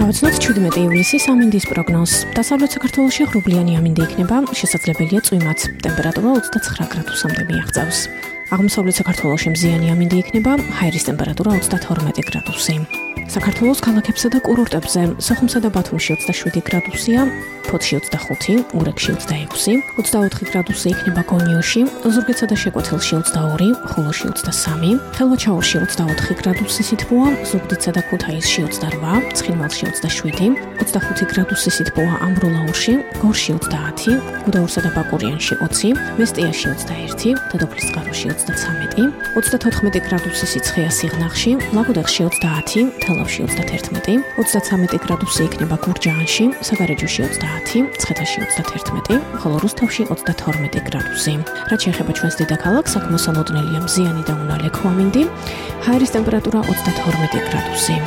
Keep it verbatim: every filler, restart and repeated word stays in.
გავაცნოთ შვიდმეტი ივლისის ამინდის პროგნოზს. დასავლეთ საქართველოში ღრუბლიანი ამინდი იქნება, შესაძლებელია წვიმაც. ტემპერატურა ოცდაცხრა გრადუსამდე მიაღწევს. აღმოსავლეთ საქართველოში მზიანი ამინდი იქნება, ჰაერის ტემპერატურა ოცდათორმეტი გრადუსი. საქართველოს ქალაქებსა და კურორტებზე სოხუმსა და ბათუმში ოცდაშვიდი გრადუსია, ფოთში ოცდახუთი, ურეკში ოცდაექვსი, ოცდაოთხი გრადუსი იქნება გონიოში, ზუგდიდსა და შეკვეთილში ოცდაორი, ხულოში ოცდასამი, ხელვაჩაურში ოცდაოთხი გრადუსი სითბოა, ზუგდიდსა და ქუთაისში ოცდარვა, ცხინვალში ოცდაშვიდი, ოცდახუთი გრადუსი სითბოა ამბროლაურში, გორში ოცდაათი, გუდაურსა და ბაკურიანში ოცი, მესტიაში ოცდაერთი, დედოფლისწყაროში ოცდაცამეტი, ოცდათოთხმეტი გრადუსი სიცხეა სიღნაღში, ლაგოდეხში ოცდაათი, თელავში ოცდათერთმეტი, ოცდაცამეტი გრადუსი იქნება გურჯაანში, საგარეჯოში ოცდაათი, ცხეთაში ოცდათერთმეტი, ხოლო რუსთავში ოცდათორმეტი გრადუსი. რაც შეეხება ჩვენს დედაქალაქს, აქ მოსალოდნელია მზიანი და უნალექო ამინდი, ჰაერის ტემპერატურა ოცდათორმეტი გრადუსი.